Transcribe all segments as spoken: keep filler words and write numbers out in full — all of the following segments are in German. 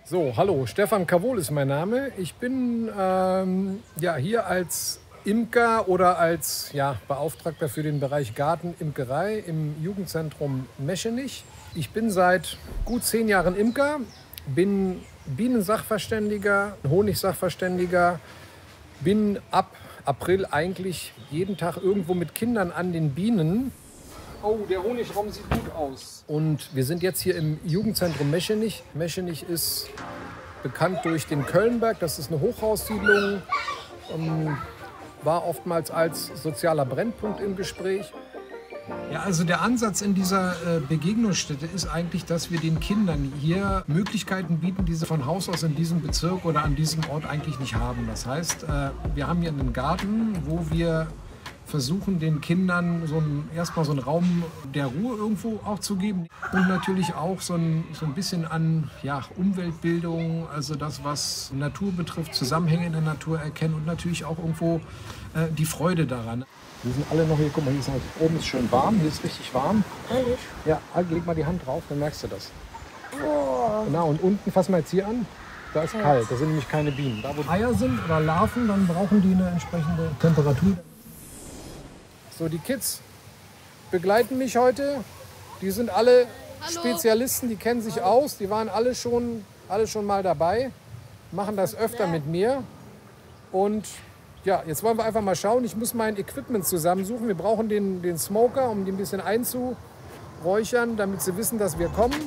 So, hallo, Stefan Kavol ist mein Name. Ich bin ähm, ja, hier als Imker oder als ja, Beauftragter für den Bereich Gartenimkerei im Jugendzentrum Meschenich. Ich bin seit gut zehn Jahren Imker, bin Bienensachverständiger, Honigsachverständiger, bin ab April eigentlich jeden Tag irgendwo mit Kindern an den Bienen. Oh, der Honigraum sieht gut aus. Und wir sind jetzt hier im Jugendzentrum Meschenich. Meschenich ist bekannt durch den Kölnberg. Das ist eine Hochhaussiedlung. Ähm, war oftmals als sozialer Brennpunkt im Gespräch. Ja, also der Ansatz in dieser äh, Begegnungsstätte ist eigentlich, dass wir den Kindern hier Möglichkeiten bieten, die sie von Haus aus in diesem Bezirk oder an diesem Ort eigentlich nicht haben. Das heißt, äh, wir haben hier einen Garten, wo wir versuchen, den Kindern so ein, erstmal so einen Raum der Ruhe irgendwo auch zu geben. Und natürlich auch so ein, so ein bisschen an ja, Umweltbildung, also das, was Natur betrifft, Zusammenhänge in der Natur erkennen und natürlich auch irgendwo äh, die Freude daran. Wir sind alle noch hier, guck mal, hier ist halt, oben ist schön warm, hier ist richtig warm. Ehrlich? Ja, leg mal die Hand drauf, dann merkst du das. Oh. Genau, und unten, fass mal jetzt hier an, da ist kalt, da sind nämlich keine Bienen. Da wo Eier sind oder Larven, dann brauchen die eine entsprechende Temperatur. So, die Kids begleiten mich heute. Die sind alle Hallo. Spezialisten, die kennen sich Hallo. aus. Die waren alle schon, alle schon mal dabei, machen das öfter mit mir. Und ja, jetzt wollen wir einfach mal schauen. Ich muss mein Equipment zusammensuchen. Wir brauchen den, den Smoker, um die ein bisschen einzuräuchern, damit sie wissen, dass wir kommen.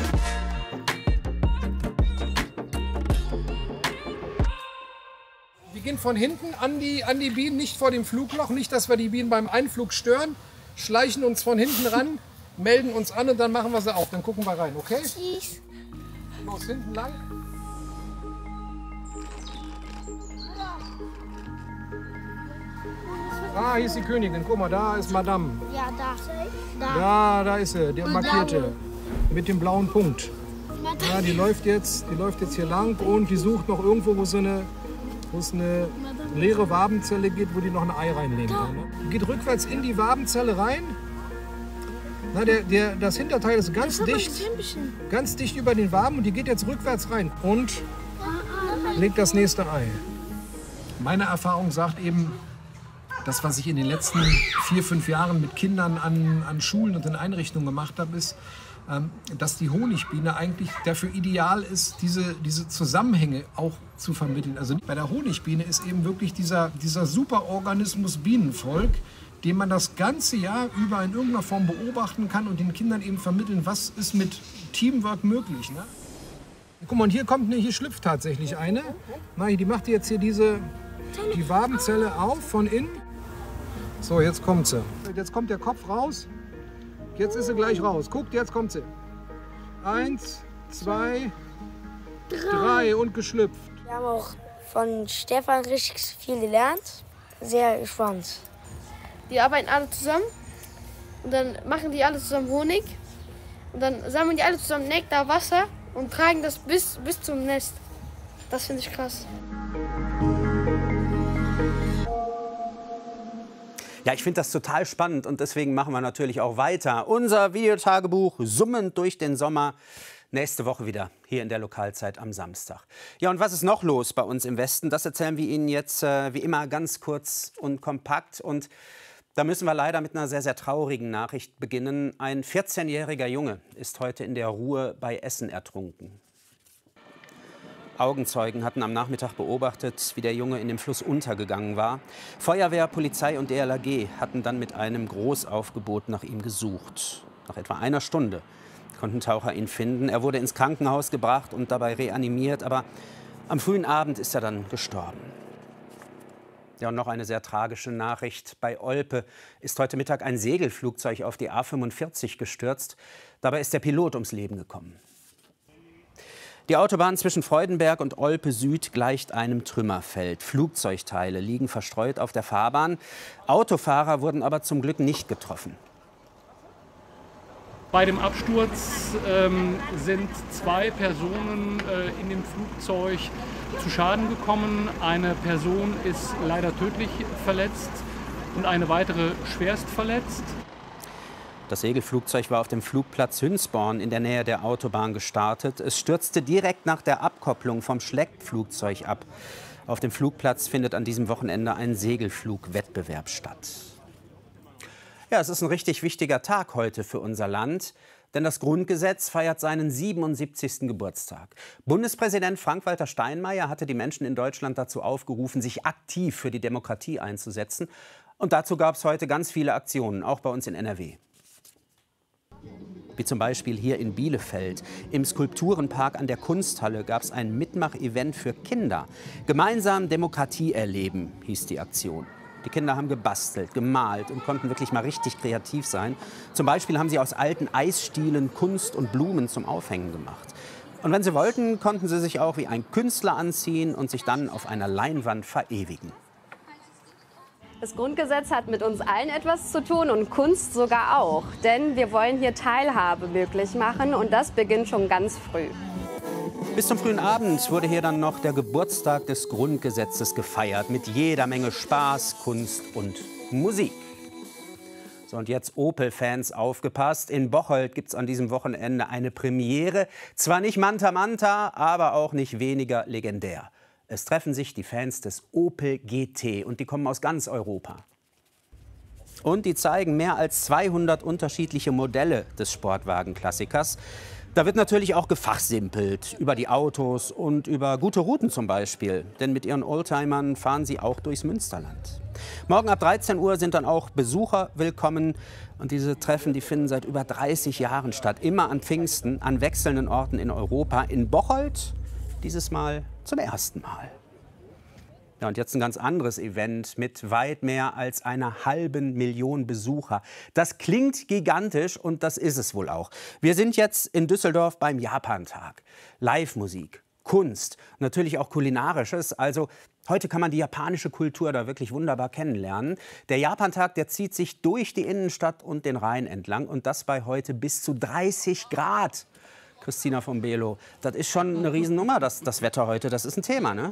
Wir gehen von hinten an die, an die Bienen, nicht vor dem Flugloch, nicht, dass wir die Bienen beim Einflug stören, schleichen uns von hinten ran, melden uns an und dann machen wir sie auf. Dann gucken wir rein, okay? Tschüss. Los, hinten lang. Ah, hier ist die Königin. Guck mal, da ist Madame. Ja, da. Da, ja, da ist sie, der markierte. Mit dem blauen Punkt. Ja, die läuft jetzt, die läuft jetzt hier lang und die sucht noch irgendwo, wo so eine wo es eine leere Wabenzelle geht, wo die noch ein Ei reinlegen kann. Ne? Die geht rückwärts in die Wabenzelle rein. Na, der, der, das Hinterteil ist ganz dicht, ganz dicht über den Waben und die geht jetzt rückwärts rein und legt das nächste Ei. Meine Erfahrung sagt eben, das, was ich in den letzten vier, fünf Jahren mit Kindern an, an Schulen und in Einrichtungen gemacht habe, ist, dass die Honigbiene eigentlich dafür ideal ist, diese, diese Zusammenhänge auch zu vermitteln. Also bei der Honigbiene ist eben wirklich dieser, dieser Superorganismus Bienenvolk, den man das ganze Jahr über in irgendeiner Form beobachten kann und den Kindern eben vermitteln, was ist mit Teamwork möglich. Ne? Guck mal, und hier kommt, hier schlüpft tatsächlich eine. Na, die macht jetzt hier diese, die Wabenzelle auf von innen. So, jetzt kommt sie. Jetzt kommt der Kopf raus. Jetzt ist sie gleich raus. Guckt, jetzt kommt sie. Eins, zwei, drei, drei und geschlüpft. Wir haben auch von Stefan richtig viel gelernt. Sehr gespannt. Die arbeiten alle zusammen und dann machen die alle zusammen Honig. Und dann sammeln die alle zusammen Nektar, Wasser und tragen das bis, bis zum Nest. Das finde ich krass. Ja, ich finde das total spannend und deswegen machen wir natürlich auch weiter. Unser Videotagebuch summend durch den Sommer. Nächste Woche wieder hier in der Lokalzeit am Samstag. Ja, und was ist noch los bei uns im Westen? Das erzählen wir Ihnen jetzt äh, wie immer ganz kurz und kompakt. Und da müssen wir leider mit einer sehr, sehr traurigen Nachricht beginnen. Ein vierzehnjähriger Junge ist heute in der Ruhr bei Essen ertrunken. Augenzeugen hatten am Nachmittag beobachtet, wie der Junge in dem Fluss untergegangen war. Feuerwehr, Polizei und D L R G hatten dann mit einem Großaufgebot nach ihm gesucht. Nach etwa einer Stunde konnten Taucher ihn finden. Er wurde ins Krankenhaus gebracht und dabei reanimiert, aber am frühen Abend ist er dann gestorben. Ja, und noch eine sehr tragische Nachricht. Bei Olpe ist heute Mittag ein Segelflugzeug auf die A fünfundvierzig gestürzt. Dabei ist der Pilot ums Leben gekommen. Die Autobahn zwischen Freudenberg und Olpe Süd gleicht einem Trümmerfeld. Flugzeugteile liegen verstreut auf der Fahrbahn. Autofahrer wurden aber zum Glück nicht getroffen. Bei dem Absturz ähm, sind zwei Personen äh, in dem Flugzeug zu Schaden gekommen. Eine Person ist leider tödlich verletzt und eine weitere schwerst verletzt. Das Segelflugzeug war auf dem Flugplatz Hünsborn in der Nähe der Autobahn gestartet. Es stürzte direkt nach der Abkopplung vom Schleppflugzeug ab. Auf dem Flugplatz findet an diesem Wochenende ein Segelflugwettbewerb statt. Ja, es ist ein richtig wichtiger Tag heute für unser Land. Denn das Grundgesetz feiert seinen siebenundsiebzigsten Geburtstag. Bundespräsident Frank-Walter Steinmeier hatte die Menschen in Deutschland dazu aufgerufen, sich aktiv für die Demokratie einzusetzen. Und dazu gab es heute ganz viele Aktionen, auch bei uns in N R W. Wie zum Beispiel hier in Bielefeld. Im Skulpturenpark an der Kunsthalle gab es ein Mitmach-Event für Kinder. Gemeinsam Demokratie erleben, hieß die Aktion. Die Kinder haben gebastelt, gemalt und konnten wirklich mal richtig kreativ sein. Zum Beispiel haben sie aus alten Eisstielen Kunst und Blumen zum Aufhängen gemacht. Und wenn sie wollten, konnten sie sich auch wie ein Künstler anziehen und sich dann auf einer Leinwand verewigen. Das Grundgesetz hat mit uns allen etwas zu tun und Kunst sogar auch. Denn wir wollen hier Teilhabe möglich machen und das beginnt schon ganz früh. Bis zum frühen Abend wurde hier dann noch der Geburtstag des Grundgesetzes gefeiert. Mit jeder Menge Spaß, Kunst und Musik. So, und jetzt Opel-Fans aufgepasst. In Bocholt gibt es an diesem Wochenende eine Premiere. Zwar nicht Manta Manta, aber auch nicht weniger legendär. Es treffen sich die Fans des Opel G T und die kommen aus ganz Europa. Und die zeigen mehr als zweihundert unterschiedliche Modelle des Sportwagenklassikers. Da wird natürlich auch gefachsimpelt über die Autos und über gute Routen zum Beispiel. Denn mit ihren Oldtimern fahren sie auch durchs Münsterland. Morgen ab dreizehn Uhr sind dann auch Besucher willkommen. Und diese Treffen, die finden seit über dreißig Jahren statt. Immer an Pfingsten, an wechselnden Orten in Europa. In Bocholt dieses Mal zum ersten Mal. Ja, und jetzt ein ganz anderes Event mit weit mehr als einer halben Million Besucher. Das klingt gigantisch und das ist es wohl auch. Wir sind jetzt in Düsseldorf beim Japantag. Live-Musik, Kunst, natürlich auch Kulinarisches. Also heute kann man die japanische Kultur da wirklich wunderbar kennenlernen. Der Japantag, der zieht sich durch die Innenstadt und den Rhein entlang und das bei heute bis zu dreißig Grad. Christina von Belo, das ist schon eine Riesennummer, das, das Wetter heute. Das ist ein Thema, ne?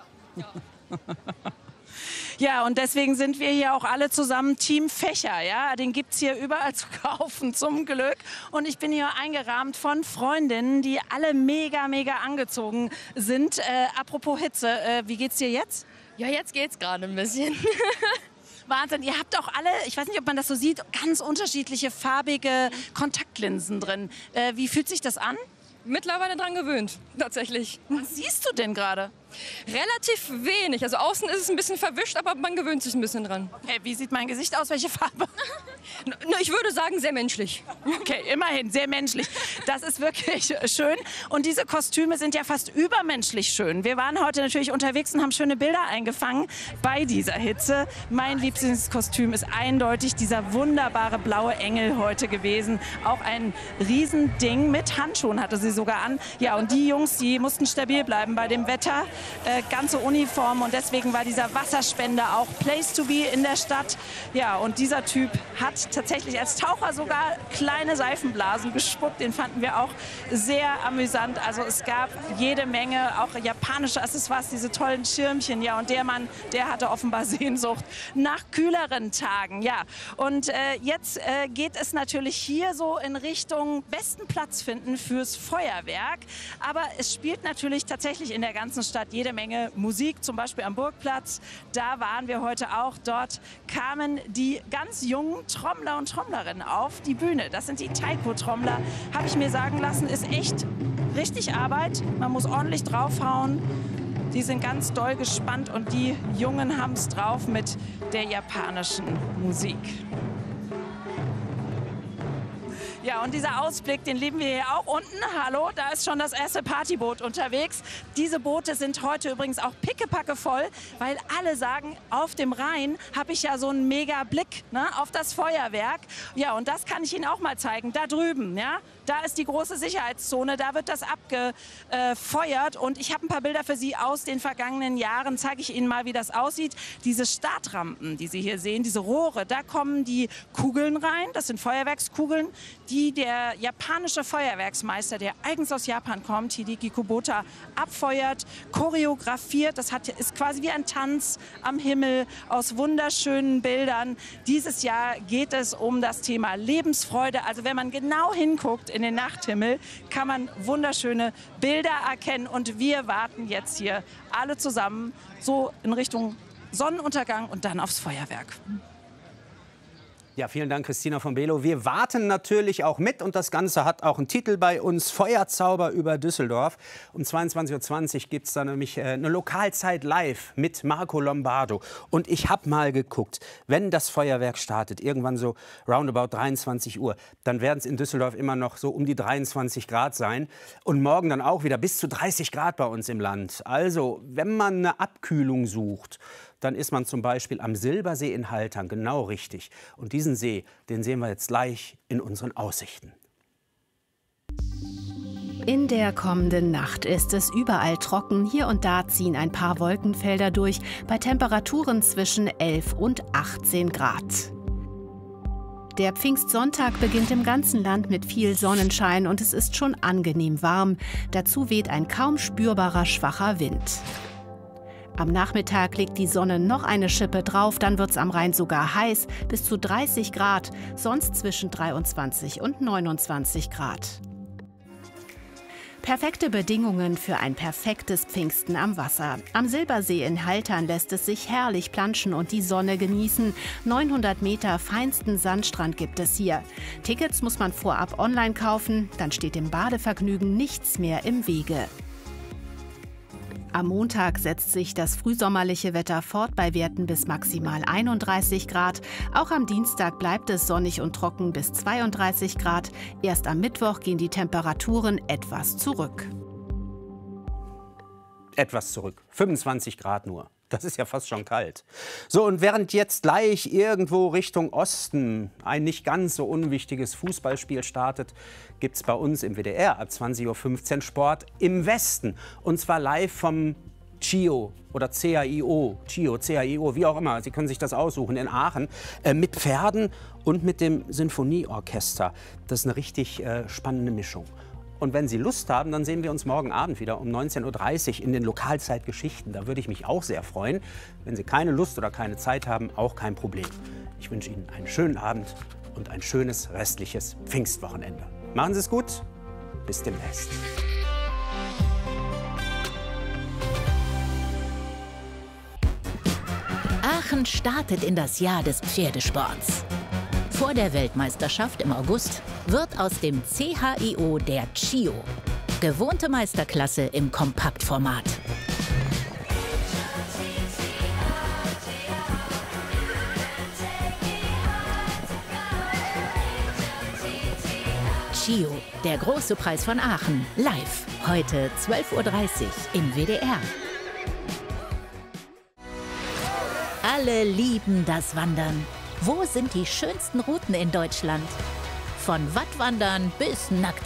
Ja, und deswegen sind wir hier auch alle zusammen Team Fächer. Ja? Den gibt es hier überall zu kaufen, zum Glück. Und ich bin hier eingerahmt von Freundinnen, die alle mega, mega angezogen sind. Äh, apropos Hitze, äh, wie geht's dir jetzt? Ja, jetzt geht's gerade ein bisschen. Wahnsinn, ihr habt auch alle, ich weiß nicht, ob man das so sieht, ganz unterschiedliche farbige Kontaktlinsen drin. Äh, wie fühlt sich das an? Mittlerweile dran gewöhnt, tatsächlich. Was siehst du denn gerade? Relativ wenig. Also außen ist es ein bisschen verwischt, aber man gewöhnt sich ein bisschen dran. Okay, wie sieht mein Gesicht aus? Welche Farbe? Ich würde sagen, sehr menschlich. Okay, immerhin, sehr menschlich. Das ist wirklich schön. Und diese Kostüme sind ja fast übermenschlich schön. Wir waren heute natürlich unterwegs und haben schöne Bilder eingefangen bei dieser Hitze. Mein Lieblingskostüm ist eindeutig dieser wunderbare blaue Engel heute gewesen. Auch ein Riesending mit Handschuhen hatte sie sogar an. Ja, und die Jungs, die mussten stabil bleiben bei dem Wetter. Äh, ganze Uniform und deswegen war dieser Wasserspender auch Place to be in der Stadt. Ja, und dieser Typ hat tatsächlich als Taucher sogar kleine Seifenblasen gespuckt. Den fanden wir auch sehr amüsant. Also es gab jede Menge auch japanische Accessoires, diese tollen Schirmchen. Ja, und der Mann, der hatte offenbar Sehnsucht nach kühleren Tagen. Ja, und äh, jetzt äh, geht es natürlich hier so in Richtung besten Platz finden fürs Feuerwerk. Aber es spielt natürlich tatsächlich in der ganzen Stadt jede Menge Musik, zum Beispiel am Burgplatz. Da waren wir heute auch. Dort kamen die ganz jungen Trommler und Trommlerinnen auf die Bühne. Das sind die Taiko-Trommler, habe ich mir sagen lassen, ist echt richtig Arbeit. Man muss ordentlich draufhauen. Die sind ganz doll gespannt und die Jungen haben es drauf mit der japanischen Musik. Ja, und dieser Ausblick, den lieben wir hier auch unten. Hallo, da ist schon das erste Partyboot unterwegs. Diese Boote sind heute übrigens auch pickepacke voll, weil alle sagen, auf dem Rhein habe ich ja so einen mega Blick, ne, auf das Feuerwerk. Ja, und das kann ich Ihnen auch mal zeigen. Da drüben, ja, da ist die große Sicherheitszone, da wird das abgefeuert. Und ich habe ein paar Bilder für Sie aus den vergangenen Jahren. Zeige ich Ihnen mal, wie das aussieht. Diese Startrampen, die Sie hier sehen, diese Rohre, da kommen die Kugeln rein. Das sind Feuerwerkskugeln. Die wie der japanische Feuerwerksmeister, der eigens aus Japan kommt, Hideki Kubota, abfeuert, choreografiert. Das hat, ist quasi wie ein Tanz am Himmel aus wunderschönen Bildern. Dieses Jahr geht es um das Thema Lebensfreude. Also wenn man genau hinguckt in den Nachthimmel, kann man wunderschöne Bilder erkennen. Und wir warten jetzt hier alle zusammen so in Richtung Sonnenuntergang und dann aufs Feuerwerk. Ja, vielen Dank, Christina von Below. Wir warten natürlich auch mit und das Ganze hat auch einen Titel bei uns, Feuerzauber über Düsseldorf. Um zweiundzwanzig Uhr zwanzig gibt es da nämlich eine Lokalzeit live mit Marco Lombardo. Und ich habe mal geguckt, wenn das Feuerwerk startet, irgendwann so roundabout dreiundzwanzig Uhr, dann werden es in Düsseldorf immer noch so um die dreiundzwanzig Grad sein. Und morgen dann auch wieder bis zu dreißig Grad bei uns im Land. Also, wenn man eine Abkühlung sucht, dann ist man zum Beispiel am Silbersee in Haltern, genau richtig. Und diesen See, den sehen wir jetzt gleich in unseren Aussichten. In der kommenden Nacht ist es überall trocken. Hier und da ziehen ein paar Wolkenfelder durch, bei Temperaturen zwischen elf und achtzehn Grad. Der Pfingstsonntag beginnt im ganzen Land mit viel Sonnenschein und es ist schon angenehm warm. Dazu weht ein kaum spürbarer schwacher Wind. Am Nachmittag legt die Sonne noch eine Schippe drauf, dann wird es am Rhein sogar heiß, bis zu dreißig Grad, sonst zwischen dreiundzwanzig und neunundzwanzig Grad. Perfekte Bedingungen für ein perfektes Pfingsten am Wasser. Am Silbersee in Haltern lässt es sich herrlich planschen und die Sonne genießen. neunhundert Meter feinsten Sandstrand gibt es hier. Tickets muss man vorab online kaufen, dann steht dem Badevergnügen nichts mehr im Wege. Am Montag setzt sich das frühsommerliche Wetter fort bei Werten bis maximal einunddreißig Grad. Auch am Dienstag bleibt es sonnig und trocken bis zweiunddreißig Grad. Erst am Mittwoch gehen die Temperaturen etwas zurück. Etwas zurück, fünfundzwanzig Grad nur. Das ist ja fast schon kalt. So, und während jetzt gleich irgendwo Richtung Osten ein nicht ganz so unwichtiges Fußballspiel startet, gibt es bei uns im W D R ab zwanzig Uhr fünfzehn Sport im Westen. Und zwar live vom C I O oder C A I O, C I O, C A I O, wie auch immer. Sie können sich das aussuchen in Aachen, äh, mit Pferden und mit dem Sinfonieorchester. Das ist eine richtig äh, spannende Mischung. Und wenn Sie Lust haben, dann sehen wir uns morgen Abend wieder um neunzehn Uhr dreißig in den Lokalzeitgeschichten. Da würde ich mich auch sehr freuen. Wenn Sie keine Lust oder keine Zeit haben, auch kein Problem. Ich wünsche Ihnen einen schönen Abend und ein schönes restliches Pfingstwochenende. Machen Sie es gut. Bis demnächst. Aachen startet in das Jahr des Pferdesports. Vor der Weltmeisterschaft im August wird aus dem C H I O der C I O. Gewohnte Meisterklasse im Kompaktformat. C I O, der große Preis von Aachen, live, heute zwölf Uhr dreißig im W D R. Alle lieben das Wandern. Wo sind die schönsten Routen in Deutschland? Von Wattwandern bis Nacktwandern.